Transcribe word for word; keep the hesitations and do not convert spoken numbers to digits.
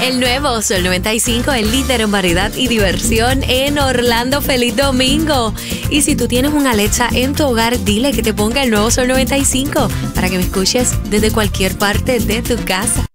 El nuevo Sol noventa y cinco, el líder en variedad y diversión en Orlando. ¡Feliz domingo! Y si tú tienes un Alexa en tu hogar, dile que te ponga el nuevo Sol noventa y cinco para que me escuches desde cualquier parte de tu casa.